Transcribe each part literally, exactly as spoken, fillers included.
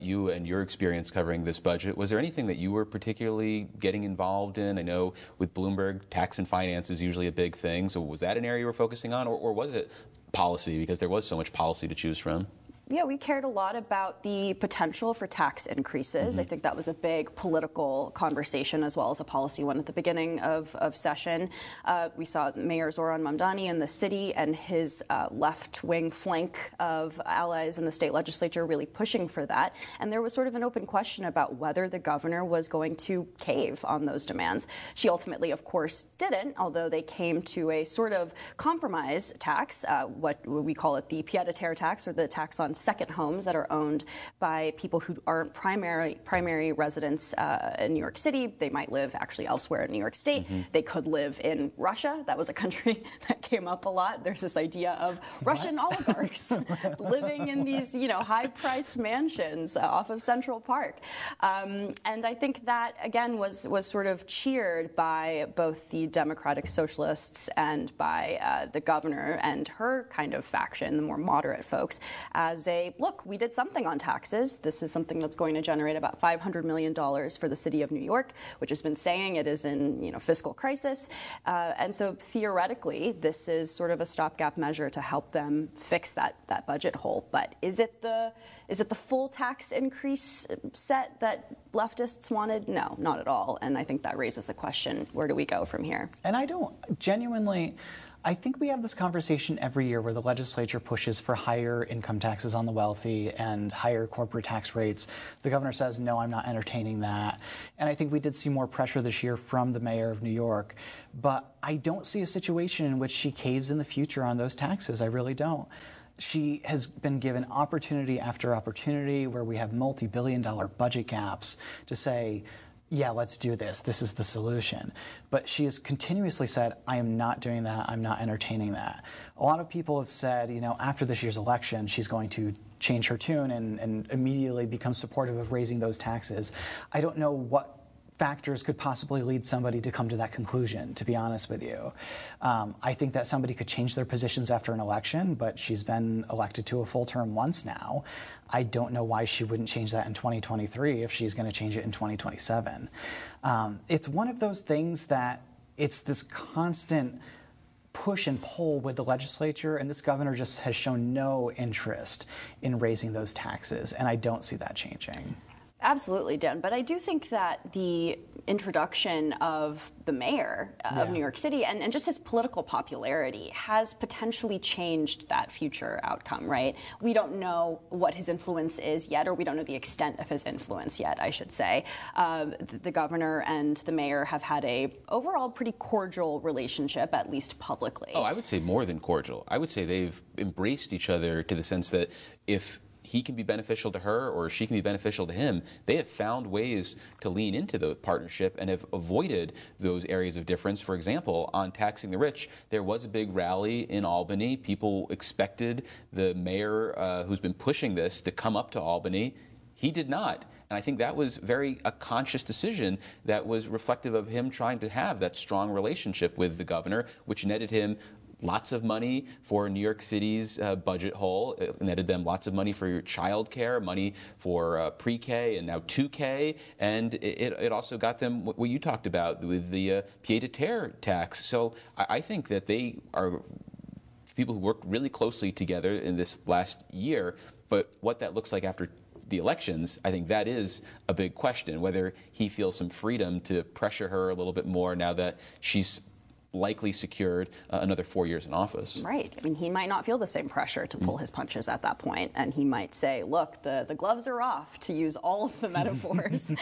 you and your experience covering this budget, was there anything that you were particularly getting involved in? I know with Bloomberg, tax and finance is usually a big thing. So was that an area you were focusing on, or, or was it policy, because there was so much policy to choose from? Yeah, we cared a lot about the potential for tax increases. Mm-hmm. I think that was a big political conversation as well as a policy one at the beginning of, of session. Uh, we saw Mayor Zoran Mamdani in the city and his uh, left-wing flank of allies in the state legislature really pushing for that. And there was sort of an open question about whether the governor was going to cave on those demands. She ultimately, of course, didn't, although they came to a sort of compromise tax, uh, what we call it the pied-à-terre tax, or the tax on second homes that are owned by people who aren't primary primary residents uh, in New York City. They might live actually elsewhere in New York State. Mm-hmm. They could live in Russia. That was a country that came up a lot. There's this idea of Russian what? oligarchs living in these, you know, high-priced mansions uh, off of Central Park. Um, and I think that, again, was, was sort of cheered by both the Democratic Socialists and by uh, the governor and her kind of faction, the more moderate folks, as a, look, we did something on taxes. This is something that's going to generate about five hundred million dollars for the city of New York, which has been saying it is in, you know, fiscal crisis. Uh, and so theoretically, this is sort of a stopgap measure to help them fix that, that budget hole. But is it the is it the full tax increase set that leftists wanted? No, not at all. And I think that raises the question, where do we go from here? And I don't genuinely... I think we have this conversation every year where the legislature pushes for higher income taxes on the wealthy and higher corporate tax rates. The governor says, no, I'm not entertaining that. And I think we did see more pressure this year from the mayor of New York. But I don't see a situation in which she caves in the future on those taxes. I really don't. She has been given opportunity after opportunity where we have multi-billion dollar budget gaps to say, yeah, let's do this. This is the solution. But she has continuously said, I am not doing that. I'm not entertaining that. A lot of people have said, you know, after this year's election, she's going to change her tune and, and immediately become supportive of raising those taxes. I don't know what factors could possibly lead somebody to come to that conclusion, to be honest with you. Um, I think that somebody could change their positions after an election, but she's been elected to a full term once now. I don't know why she wouldn't change that in twenty twenty-three if she's going to change it in twenty twenty-seven. Um, it's one of those things that it's this constant push and pull with the legislature, and this governor just has shown no interest in raising those taxes, and I don't see that changing. Absolutely, Dan. But I do think that the introduction of the mayor of yeah. New York City and, and just his political popularity has potentially changed that future outcome, right? We don't know what his influence is yet, or we don't know the extent of his influence yet, I should say. Uh, the, the governor and the mayor have had a overall pretty cordial relationship, at least publicly. Oh, I would say more than cordial. I would say they've embraced each other to the sense that if he can be beneficial to her or she can be beneficial to him, they have found ways to lean into the partnership and have avoided those areas of difference. For example, on taxing the rich, there was a big rally in Albany. People expected the mayor uh, who's been pushing this to come up to Albany. He did not. And I think that was very a conscious decision that was reflective of him trying to have that strong relationship with the governor, which netted him lots of money for New York City's uh, budget hole. It netted them lots of money for your child care, money for uh, pre-K and now two K. And it, it also got them what you talked about with the uh, pied-à-terre tax. So I, I think that they are people who worked really closely together in this last year. But what that looks like after the elections, I think that is a big question, whether he feels some freedom to pressure her a little bit more now that she's likely secured uh, another four years in office. Right. I mean, he might not feel the same pressure to pull mm. his punches at that point, and he might say, look, the, the gloves are off, to use all of the metaphors,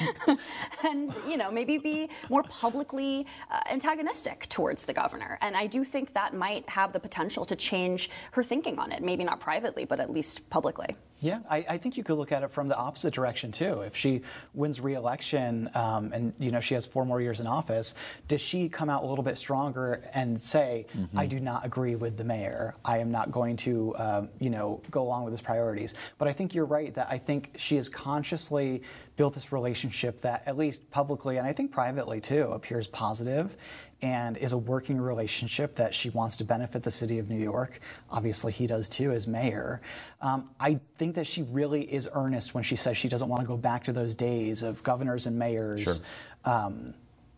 and, you know, maybe be more publicly uh, antagonistic towards the governor. And I do think that might have the potential to change her thinking on it, maybe not privately, but at least publicly. Yeah, I, I think you could look at it from the opposite direction, too. If she wins re-election um, and, you know, she has four more years in office, does she come out a little bit stronger and say, mm-hmm. I do not agree with the mayor. I am not going to, um, you know, go along with his priorities. But I think you're right that I think she has consciously built this relationship that, at least publicly and I think privately, too, appears positive. and is a working relationship that she wants to benefit the city of New York. Obviously, he does too as mayor. Um, I think that she really is earnest when she says she doesn't want to go back to those days of governors and mayors. Sure. Um,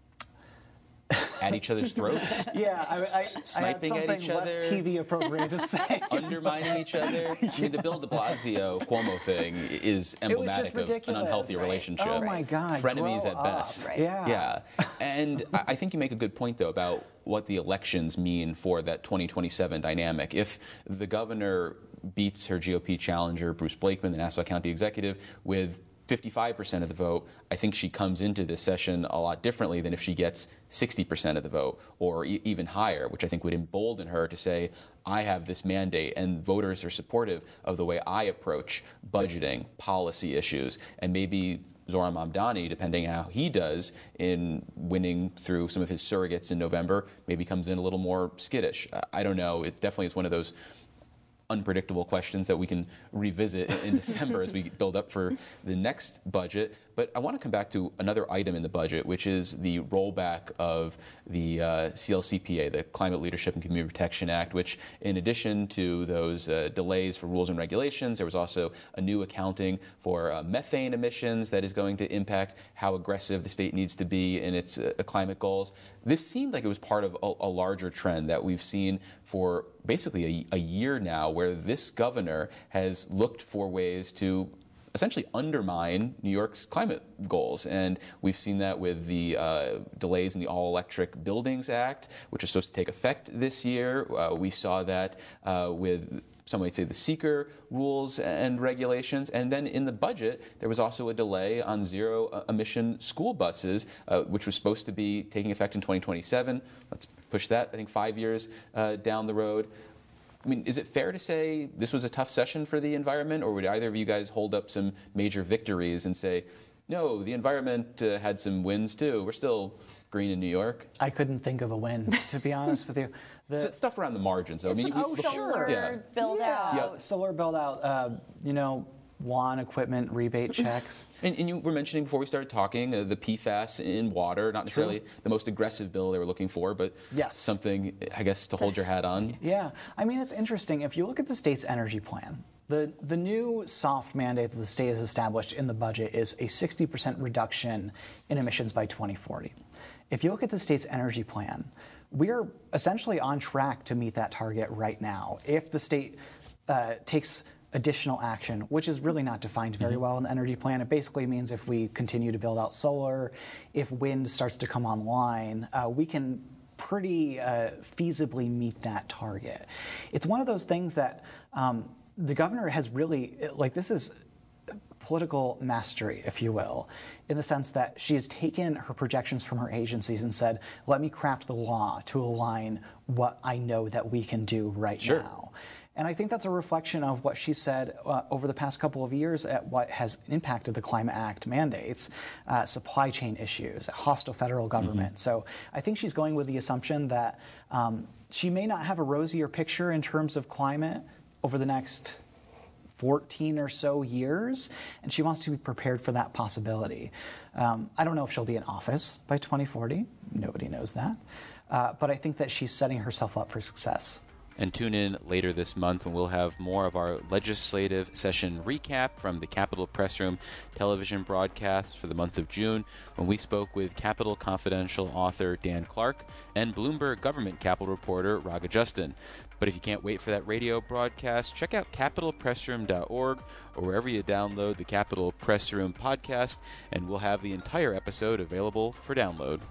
At each other's throats? Yeah, I, I, Sniping I had at something each less other? T V appropriate to say. Undermining each other? I mean, the Bill de Blasio Cuomo thing is emblematic of an unhealthy relationship. Oh my God, frenemies grow at up. best. Right. Yeah. Yeah. And I I think you make a good point, though, about what the elections mean for that twenty twenty-seven dynamic. If the governor beats her G O P challenger, Bruce Blakeman, the Nassau County executive, with fifty-five percent of the vote, I think she comes into this session a lot differently than if she gets sixty percent of the vote or e- even higher, which I think would embolden her to say, I have this mandate and voters are supportive of the way I approach budgeting, policy issues, and maybe Zohran Mamdani, depending how he does in winning through some of his surrogates in November, maybe comes in a little more skittish. I don't know. It definitely is one of those unpredictable questions that we can revisit in December as we build up for the next budget. But I want to come back to another item in the budget, which is the rollback of the uh, C L C P A, the Climate Leadership and Community Protection Act, which in addition to those uh, delays for rules and regulations, there was also a new accounting for uh, methane emissions that is going to impact how aggressive the state needs to be in its uh, climate goals. This seemed like it was part of a, a larger trend that we've seen for basically a, a year now, where this governor has looked for ways to essentially undermine New York's climate goals. And we've seen that with the uh, delays in the All-Electric Buildings Act, which is supposed to take effect this year. Uh, we saw that uh, with, some might say, the seeker rules and regulations. And then in the budget, there was also a delay on zero-emission school buses, uh, which was supposed to be taking effect in twenty twenty-seven. Let's push that, I think, five years uh, down the road. I mean, is it fair to say this was a tough session for the environment, or would either of you guys hold up some major victories and say, no, the environment uh, had some wins too. We're still green in New York? I couldn't think of a win, to be honest with you. The, So stuff around the margins, though. I mean, Some we- solar yeah. build yeah, out. solar build out, uh, you know, lawn equipment rebate checks. And, and you were mentioning before we started talking uh, the P FAS in water, not necessarily True. the most aggressive bill they were looking for, but Yes. something, I guess, to hold your hat on. Yeah, I mean, it's interesting. If you look at the state's energy plan, the, the new soft mandate that the state has established in the budget is a sixty percent reduction in emissions by twenty forty. If you look at the state's energy plan, we are essentially on track to meet that target right now. If the state uh, takes additional action, which is really not defined very well in the energy plan. It basically means if we continue to build out solar, if wind starts to come online, uh, we can pretty uh, feasibly meet that target. It's one of those things that um, the governor has really, like this is political mastery, if you will, in the sense that she has taken her projections from her agencies and said, let me craft the law to align what I know that we can do right Sure. now. And I think that's a reflection of what she said uh, over the past couple of years at what has impacted the Climate Act mandates, uh, supply chain issues, hostile federal government. Mm-hmm. So I think she's going with the assumption that um, she may not have a rosier picture in terms of climate over the next fourteen or so years, and she wants to be prepared for that possibility. Um, I don't know if she'll be in office by twenty forty. Nobody knows that. Uh, but I think that she's setting herself up for success. And tune in later this month when we'll have more of our legislative session recap from the Capitol Press Room television broadcast for the month of June, when we spoke with Capitol Confidential author Dan Clark and Bloomberg government Capitol reporter Raga Justin. But if you can't wait for that radio broadcast, check out capitol press room dot org or wherever you download the Capitol Press Room podcast, and we'll have the entire episode available for download.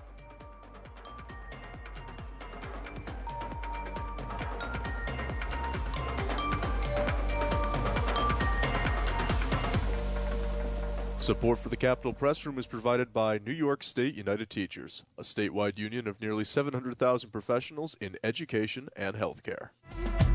Support for the Capitol Press Room is provided by New York State United Teachers, a statewide union of nearly seven hundred thousand professionals in education and healthcare.